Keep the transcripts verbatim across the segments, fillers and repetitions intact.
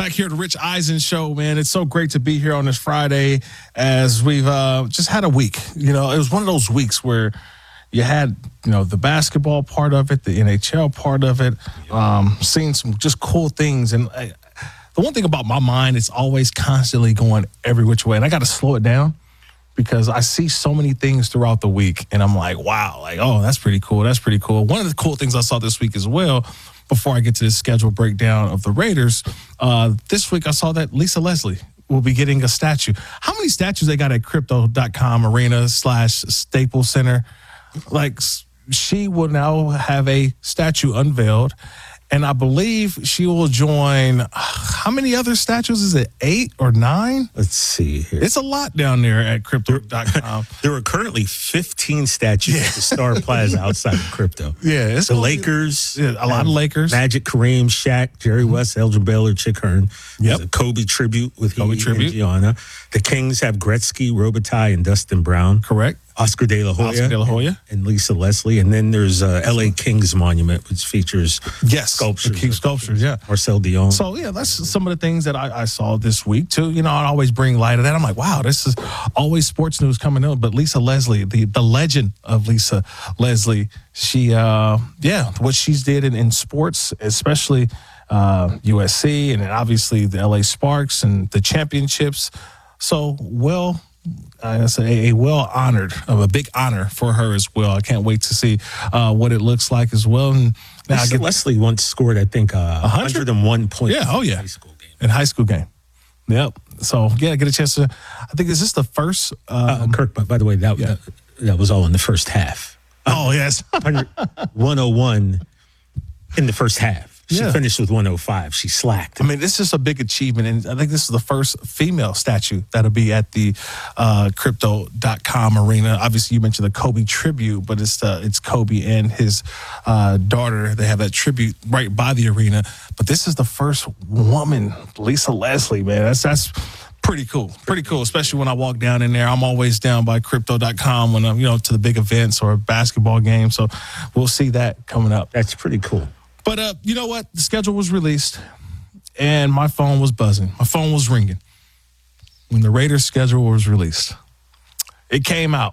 back here at the Rich Eisen Show, man. It's so great to be here on this Friday as we've uh, just had a week. You know, it was one of those weeks where you had, you know, the basketball part of it, the N H L part of it, um, seeing some just cool things. And I, the one thing about my mind, it's always constantly going every which way. And I got to slow it down because I see so many things throughout the week. And I'm like, wow, like, oh, that's pretty cool. That's pretty cool. One of the cool things I saw this week as well, before I get to the schedule breakdown of the Raiders, uh, this week I saw that Lisa Leslie will be getting a statue. How many statues they got at crypto dot com arena slash Staples Center? Like, she will now have a statue unveiled, and I believe she will join, how many other statues? Is it eight or nine? Let's see here. It's a lot down there at crypto dot com. There are currently fifteen statues Yeah. at the Star Plaza outside of Crypto. Yeah, it's the gonna be- Lakers. Yeah, a lot of Lakers. Magic, Kareem, Shaq, Jerry West, Elgin Baylor, Chick Hearn. Yep. There's a Kobe tribute with Kobe Kobe tribute. and Gianna. The Kings have Gretzky, Robitaille, and Dustin Brown. Correct. Oscar De La Hoya. Oscar De La Hoya. And Lisa Leslie. And then there's uh, L A Kings Monument, which features Yes, sculptures. the King sculptures, yeah. Marcel Dion. So, yeah, that's some of the things that I, I saw this week, too. You know, I always bring light to that. I'm like, wow, this is always sports news coming in. But Lisa Leslie, the, the legend of Lisa Leslie, she, uh, yeah, what she's did in, in sports, especially uh, U S C and then obviously the L A Sparks and the championships. So, well, I say a, a well honored, of a big honor for her as well. I can't wait to see uh, what it looks like as well. And now I Lisa get Leslie once scored, I think, uh, one hundred one points. Yeah, oh, in yeah. high school game. in high school game. Yep. So yeah, get a chance to. I think is this the first? Um, Uh, Kirk, by, by the way, that, yeah. that that was all in the first half. oh yes. one oh one in the first half. She Yeah. finished with one oh five. She slacked. I mean, this is a big achievement, and I think this is the first female statue that'll be at the uh, crypto dot com arena. Obviously, you mentioned the Kobe tribute, but it's the, it's Kobe and his uh, daughter. They have that tribute right by the arena. But this is the first woman, Lisa Leslie, man. That's that's pretty cool. Pretty cool, especially when I walk down in there. I'm always down by crypto dot com when I'm, you know, to the big events or a basketball game. So we'll see that coming up. That's pretty cool. But uh, you know what? The schedule was released, and my phone was buzzing. My phone was ringing when the Raiders schedule was released. It came out,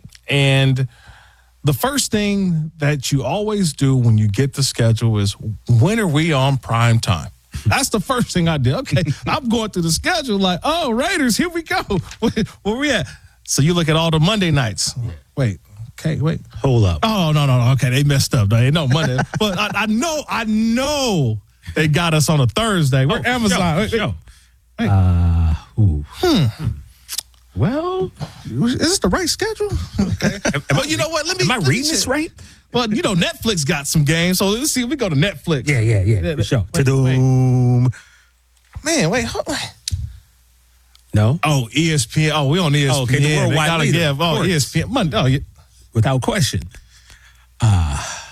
and the first thing that you always do when you get the schedule is, when are we on prime time? That's the first thing I did. Okay, I'm going through the schedule like, oh, Raiders, here we go. Where we at? So you look at all the Monday nights. Wait. Okay, wait. Hold up. Oh, no, no, no. Okay, they messed up. They no Monday. But I, I know, I know they got us on a Thursday. We're Oh, Amazon. Show, show. Hey. Uh, ooh. Hmm. Well, Is this the right schedule? Okay. But you know what? Let me. am I let me reading check. this right? Well, you know, Netflix got some games. So let's see if we go to Netflix. Yeah, yeah, yeah. Yeah, For sure. wait, Ta-doom. Man, wait. Hold on. No, Oh, E S P N. Oh, we on E S P N. Oh, okay, the They worldwide gotta leader, give. of Oh, course. E S P N. Monday. Oh, yeah. without question. Ah.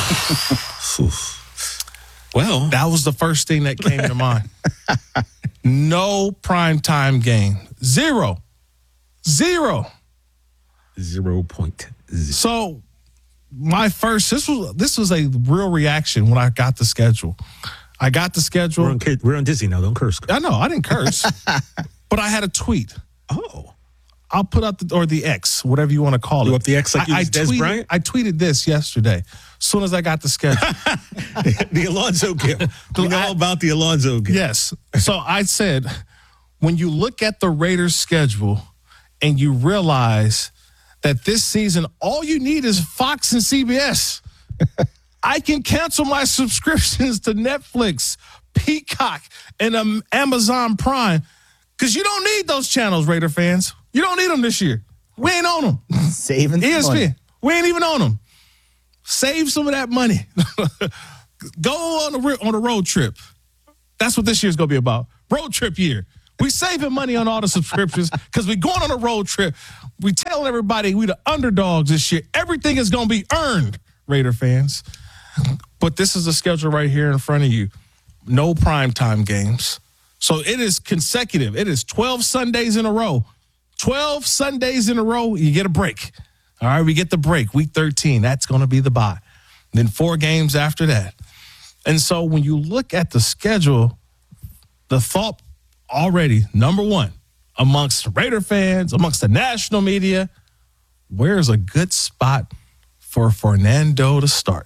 well, That was the first thing that came to mind. No primetime game. Zero. Zero. zero point zero. So my first this was this was a real reaction when I got the schedule. I got the schedule. We're on, kid, we're on Disney now. Don't curse. I know I didn't curse, but I had a tweet. Oh. I'll put up the or the X, whatever you want to call it. You up the X like you I, I was Des tweeted, Bryant? I tweeted this yesterday. As soon as I got the schedule. The Alonzo gift. We know all about the Alonzo gift. Yes. So I said, when you look at the Raiders schedule and you realize that this season, all you need is Fox and C B S. I can cancel my subscriptions to Netflix, Peacock, and um, Amazon Prime because you don't need those channels, Raider fans. You don't need them this year. We ain't on them. Saving some E S P N, money. we ain't even on them. Save some of that money. Go on a ri- on a road trip. That's what this year's gonna be about. Road trip year. We saving money on all the subscriptions because we going on a road trip. We telling everybody we the underdogs this year. Everything is gonna be earned, Raider fans. But this is the schedule right here in front of you. No primetime games. So it is consecutive. It is twelve Sundays in a row. twelve Sundays in a row, you get a break. All right, we get the break. Week thirteen, that's going to be the bye. Then four games after that. And so when you look at the schedule, the thought already, number one, amongst Raider fans, amongst the national media, where's a good spot for Fernando to start?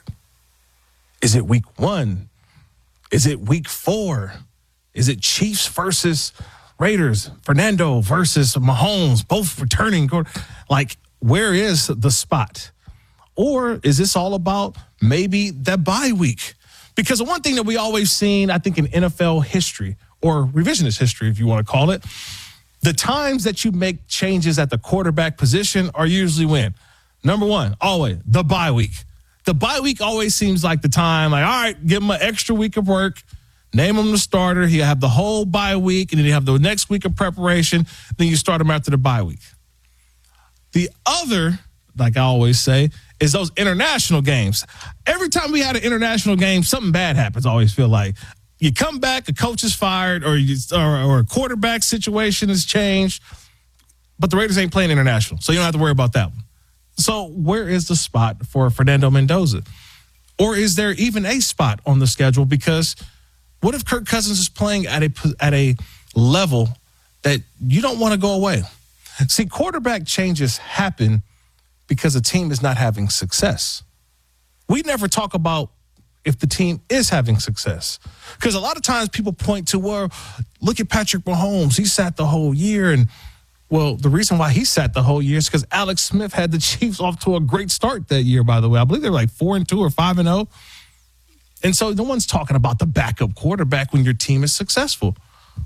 Is it week one? Is it week four? Is it Chiefs versus Raiders? Fernando versus Mahomes, both returning? Like, where is the spot? Or is this all about maybe that bye week? Because the one thing that we always seen, I think, in N F L history, or revisionist history, if you want to call it, the times that you make changes at the quarterback position are usually when? Number one, always, the bye week. The bye week always seems like the time, like, all right, give him an extra week of work, name him the starter, he'll have the whole bye week, and then you have the next week of preparation, then you start him after the bye week. The other, like I always say, is those international games. Every time we had an international game, something bad happens, I always feel like. You come back, a coach is fired, or, you, or, or a quarterback situation has changed, but the Raiders ain't playing international, so you don't have to worry about that one. So where is the spot for Fernando Mendoza? Or is there even a spot on the schedule? Because what if Kirk Cousins is playing at a at a level that you don't want to go away? See, quarterback changes happen because a team is not having success. We never talk about if the team is having success. Because a lot of times people point to, well, look at Patrick Mahomes. He sat the whole year. And, well, the reason why he sat the whole year is because Alex Smith had the Chiefs off to a great start that year, by the way. I believe they were like four and two or five and oh. And so no one's talking about the backup quarterback when your team is successful.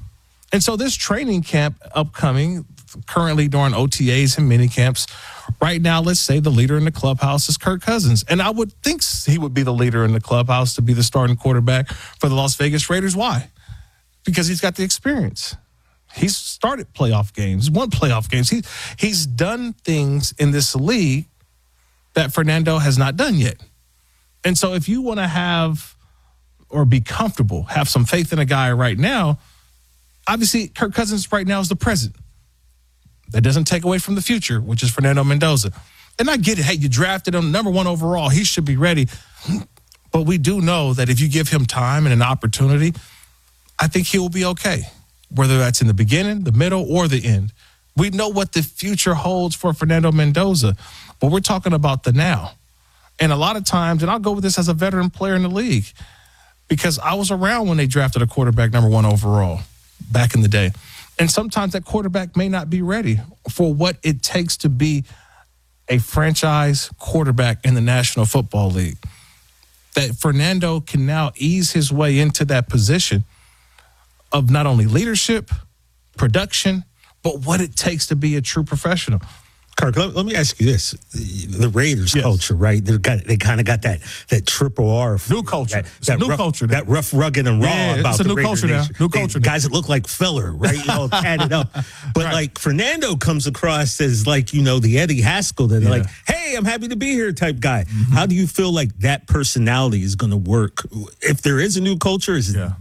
And so this training camp upcoming, currently during O T As and mini camps, right now, let's say the leader in the clubhouse is Kirk Cousins. And I would think he would be the leader in the clubhouse to be the starting quarterback for the Las Vegas Raiders. Why? Because he's got the experience. He's started playoff games, won playoff games. He, he's done things in this league that Fernando has not done yet. And so if you want to have or be comfortable, have some faith in a guy right now, obviously Kirk Cousins right now is the present. That doesn't take away from the future, which is Fernando Mendoza. And I get it. Hey, you drafted him number one overall. He should be ready. But we do know that if you give him time and an opportunity, I think he will be okay, whether that's in the beginning, the middle, or the end. We know what the future holds for Fernando Mendoza, but we're talking about the now. And a lot of times, and I'll go with this as a veteran player in the league, because I was around when they drafted a quarterback number one overall back in the day. And sometimes that quarterback may not be ready for what it takes to be a franchise quarterback in the National Football League. That Fernando can now ease his way into that position of not only leadership, production, but what it takes to be a true professional. Kirk, let, let me ask you this: the Raiders yes. culture, right? They got they kind of got that that triple R new culture, that, it's that a new rough, culture, that rough, rugged, and raw yeah, about it's a the new Raider culture now. Nation. New culture, they, guys that look like filler, right? You know, tatted up. But right. like Fernando comes across as like you know the Eddie Haskell that yeah. like, hey, I'm happy to be here type guy. Mm-hmm. How do you feel like that personality is going to work if there is a new culture? Is yeah.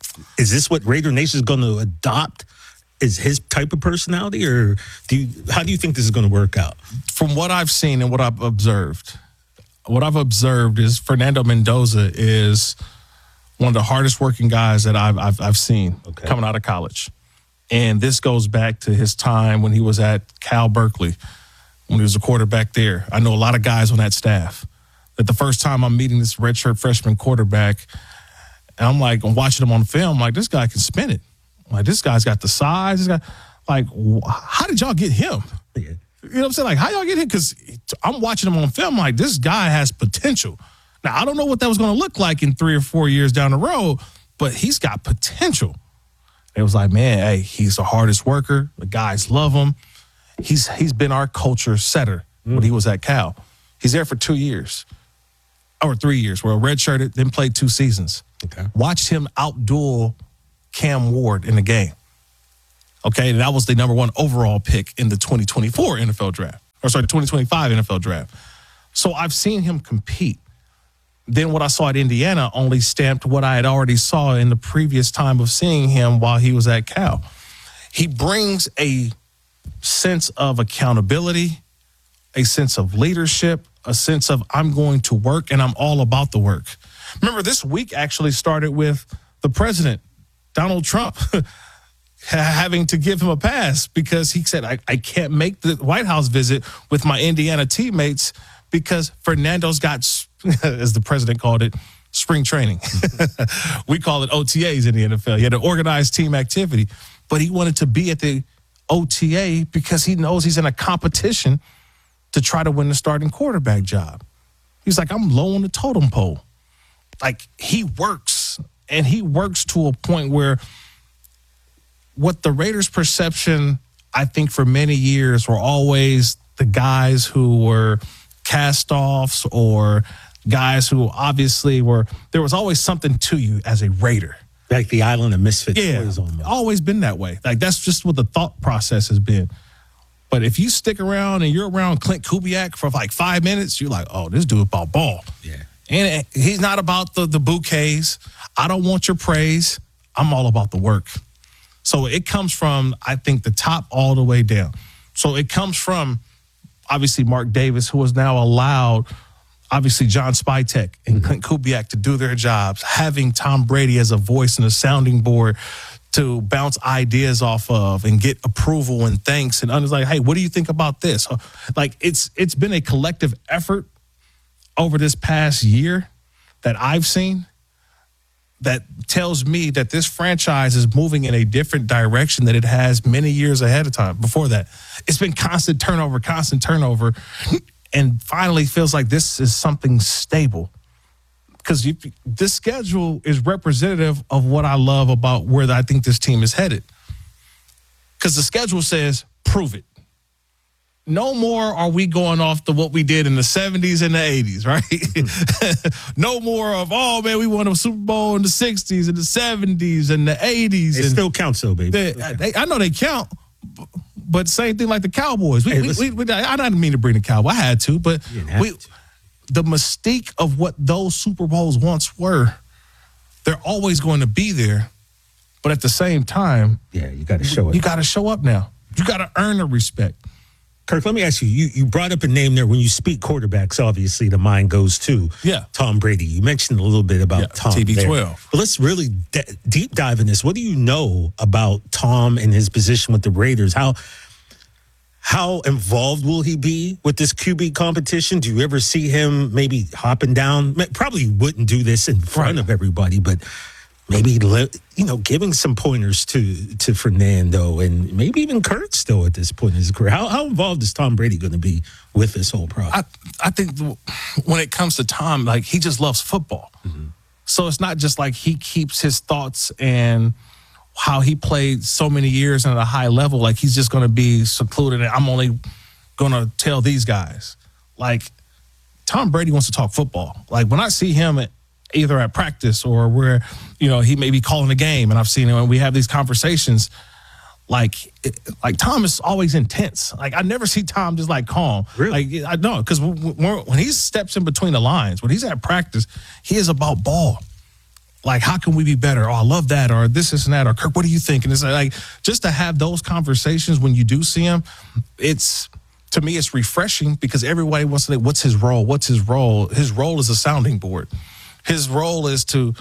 is this what Raider Nation is going to adopt? Is his type of personality, or do you, how do you think this is going to work out? From what I've seen and what I've observed, what I've observed is Fernando Mendoza is one of the hardest working guys that I've I've, I've seen okay. coming out of college. And this goes back to his time when he was at Cal Berkeley, when he was a quarterback there. I know a lot of guys on that staff. That the first time I'm meeting this redshirt freshman quarterback, and I'm like, I'm watching him on film, like, this guy can spin it. Like, this guy's got the size. This guy, like, how did y'all get him? Yeah. You know what I'm saying? Like, how y'all get him? Because I'm watching him on film, like, this guy has potential. Now, I don't know what that was going to look like in three or four years down the road, but he's got potential. It was like, man, hey, he's the hardest worker. The guys love him. He's He's been our culture setter mm. when he was at Cal. He's there for two years or three years. Well, redshirted, then played two seasons. Okay. Watched him outduel Cam Ward in the game. Okay, and that was the number one overall pick in the twenty twenty-four N F L draft. Or sorry, twenty twenty-five N F L draft. So I've seen him compete. Then what I saw at Indiana only stamped what I had already saw in the previous time of seeing him while he was at Cal. He brings a sense of accountability, a sense of leadership, a sense of I'm going to work and I'm all about the work. Remember, this week actually started with the president Donald Trump having to give him a pass because he said, I, I can't make the White House visit with my Indiana teammates because Fernando's got, as the president called it, spring training. We call it O T As in the N F L. He had an organized team activity, but he wanted to be at the O T A because he knows he's in a competition to try to win the starting quarterback job. He's like, I'm low on the totem pole. Like, he works, and he works to a point where what the Raiders' perception, I think, for many years were always the guys who were cast-offs or guys who obviously were, there was always something to you as a Raider. Like the island of misfit yeah, toys almost. Always been that way. Like, that's just what the thought process has been. But if you stick around and you're around Clint Kubiak for like five minutes, you're like, oh, this dude about ball. Yeah. And he's not about the, the bouquets. I don't want your praise. I'm all about the work. So it comes from, I think, the top all the way down. So it comes from, obviously, Mark Davis, who has now allowed, obviously, John Spytek and Clint Kubiak to do their jobs, having Tom Brady as a voice and a sounding board to bounce ideas off of and get approval and thanks. And others like, hey, what do you think about this? Like, it's it's been a collective effort over this past year that I've seen that tells me that this franchise is moving in a different direction than it has many years ahead of time. Before that, it's been constant turnover, constant turnover, and finally feels like this is something stable. Because this schedule is representative of what I love about where I think this team is headed. Because the schedule says, prove it. No more are we going off to what we did in the seventies and the eighties, right? No more of, oh, man, we won a Super Bowl in the sixties and the seventies and the eighties. It and still counts, though, baby. They, they, I know they count, but same thing like the Cowboys. We, hey, we, we, we, I didn't mean to bring the Cowboys. I had to, but we. To. The mystique of what those Super Bowls once were, they're always going to be there. But at the same time, yeah, you got to show it. You got to show up now. You got to earn the respect. Kirk, let me ask you, you, you brought up a name there. When you speak quarterbacks, obviously the mind goes to yeah. Tom Brady. You mentioned a little bit about yeah, Tom T B twelve. There. But let's really de- deep dive in this. What do you know about Tom and his position with the Raiders? How How involved will he be with this Q B competition? Do you ever see him maybe hopping down? Probably wouldn't do this in front right. of everybody, but maybe, you know, giving some pointers to to Fernando and maybe even Kurt still at this point in his career. How, how involved is Tom Brady going to be with this whole process? I, I think when it comes to Tom, like, he just loves football. Mm-hmm. So it's not just like he keeps his thoughts and how he played so many years and at a high level, like he's just going to be secluded and I'm only going to tell these guys. Like, Tom Brady wants to talk football. Like, when I see him at, either at practice or where, you know, he may be calling a game and I've seen him and we have these conversations, like, it, like Tom is always intense. Like, I never see Tom just like calm. Really? Like, I know, because when he steps in between the lines, when he's at practice, he is about ball. Like, how can we be better? Oh, I love that. Or this, this, and that. Or, Kirk, what do you think? And it's like, just to have those conversations when you do see him, it's, to me, it's refreshing because everybody wants to say, what's his role? What's his role? His role is a sounding board. His role is to,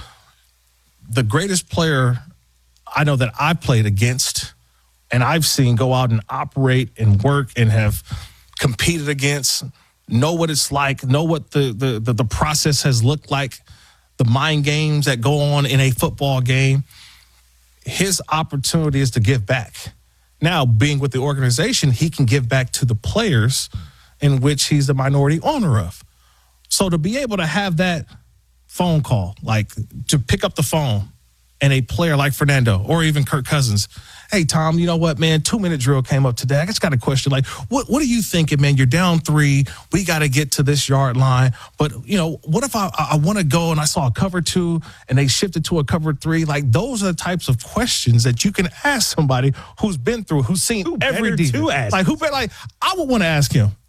the greatest player I know that I played against and I've seen go out and operate and work and have competed against, know what it's like, know what the the the, the process has looked like, the mind games that go on in a football game. His opportunity is to give back. Now, being with the organization, he can give back to the players in which he's the minority owner of. So to be able to have that phone call, like to pick up the phone and a player like Fernando or even Kirk Cousins, hey, Tom, you know what, man, two-minute drill came up today. I just got a question. Like, what what are you thinking, man? You're down three. We got to get to this yard line. But, you know, what if I, I want to go and I saw a cover two and they shifted to a cover three? Like, those are the types of questions that you can ask somebody who's been through, who's seen who every better defense. to ask? Like, who better? Like, I would want to ask him.